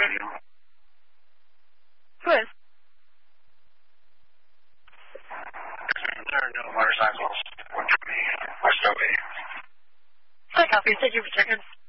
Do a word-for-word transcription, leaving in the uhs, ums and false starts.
radio. Who is? There are no motorcycles. one twenty West L A. Hi, copy. Thank you for checking.